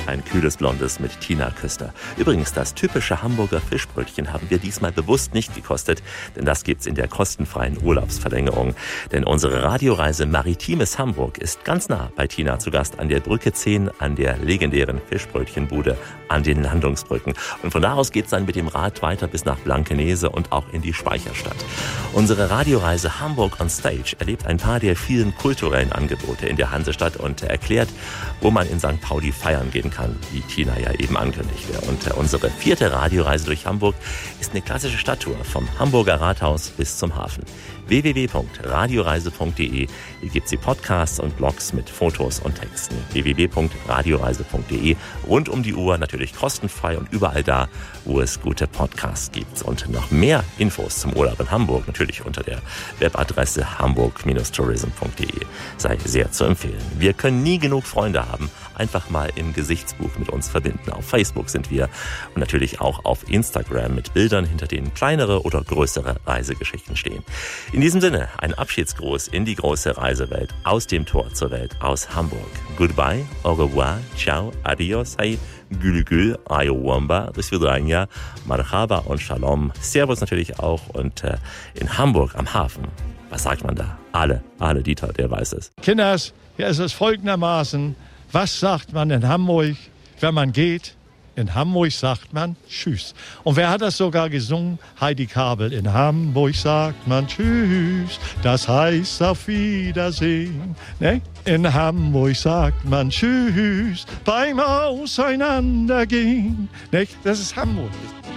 ein kühles Blondes mit Tina Küster. Übrigens, das typische Hamburger Fischbrötchen haben wir diesmal bewusst nicht gekostet, denn das gibt's in der kostenfreien Urlaubsverlängerung. Denn unsere Radioreise Maritimes Hamburg ist ganz nah bei Tina zu Gast an der Brücke 10, an der legendären Fischbrötchenbude, an den Landungsbrücken. Und von da aus geht's dann mit dem Rad weiter bis nach Blankenese und auch in die Speicherstadt. Unsere Radioreise Hamburg on Stage erlebt ein paar der vielen kulturellen Angebote in der Hansestadt und erklärt, wo man in St. Pauli feiern gehen kann, wie Tina ja eben ankündigte. Und unsere 4. Radioreise durch Hamburg ist eine klassische Stadttour vom Hamburger Rathaus bis zum Hafen. www.radioreise.de. Hier gibt's die Podcasts und Blogs mit Fotos und Texten. www.radioreise.de. Rund um die Uhr, natürlich kostenfrei und überall da, wo es gute Podcasts gibt. Und noch mehr Infos zum Urlaub in Hamburg natürlich unter der Webadresse hamburg-tourism.de. Sei sehr zu empfehlen. Wir können nie genug Freunde haben. Einfach mal im Gesichtsbuch mit uns verbinden. Auf Facebook sind wir und natürlich auch auf Instagram mit Bildern, hinter denen kleinere oder größere Reisegeschichten stehen. In diesem Sinne, ein Abschiedsgruß in die große Reisewelt, aus dem Tor zur Welt, aus Hamburg. Goodbye, au revoir, ciao, adios, hey, gül gül, ayowamba, do svidania, marhaba und shalom. Servus natürlich auch und in Hamburg am Hafen. Was sagt man da? Alle, Dieter, der weiß es. Kinders, hier ist es folgendermaßen. Was sagt man in Hamburg, wenn man geht? In Hamburg sagt man Tschüss. Und wer hat das sogar gesungen? Heidi Kabel. In Hamburg sagt man Tschüss, das heißt auf Wiedersehen. Ne? In Hamburg sagt man Tschüss, beim Auseinandergehen. Ne? Das ist Hamburg.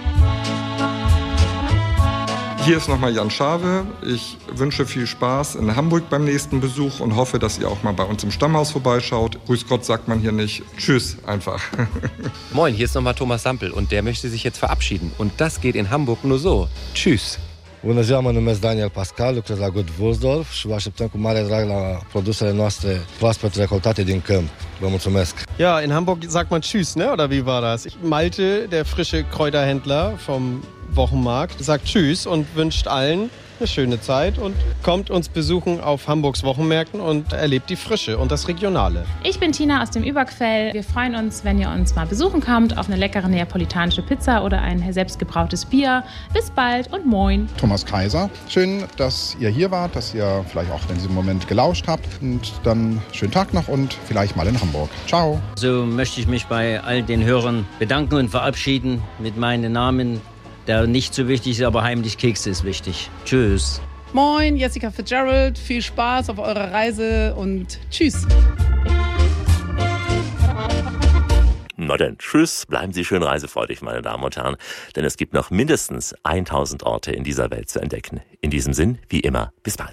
Hier ist nochmal Jan Schawe. Ich wünsche viel Spaß in Hamburg beim nächsten Besuch und hoffe, dass ihr auch mal bei uns im Stammhaus vorbeischaut. Grüß Gott sagt man hier nicht. Tschüss einfach. Moin, hier ist nochmal Thomas Sampel und der möchte sich jetzt verabschieden. Und das geht in Hamburg nur so. Tschüss. Bună ziua, mă numesc Daniel Pascal, lucrez la Good Wursdorf și vă așteptăm cu mare drag la produsele noastre proaspăt recoltate din câmp. Vă mulțumesc. Ja, in Hamburg sagt man Tschüss, ne? Oder wie war das? Malte, der frische Kräuterhändler vom Wochenmarkt, sagt Tschüss und wünscht allen eine schöne Zeit und kommt uns besuchen auf Hamburgs Wochenmärkten und erlebt die Frische und das Regionale. Ich bin Tina aus dem Überquell. Wir freuen uns, wenn ihr uns mal besuchen kommt, auf eine leckere neapolitanische Pizza oder ein selbstgebrautes Bier. Bis bald und moin. Thomas Kaiser. Schön, dass ihr hier wart, dass ihr vielleicht auch in diesem Moment gelauscht habt. Und dann schönen Tag noch und vielleicht mal in Hamburg. Ciao. So möchte ich mich bei all den Hörern bedanken und verabschieden mit meinem Namen. Der nicht so wichtig ist, aber heimlich Kekse ist wichtig. Tschüss. Moin, Jessica Fitzgerald. Viel Spaß auf eurer Reise und tschüss. Na denn, tschüss, bleiben Sie schön reisefreudig, meine Damen und Herren, denn es gibt noch mindestens 1000 Orte in dieser Welt zu entdecken. In diesem Sinn, wie immer, bis bald.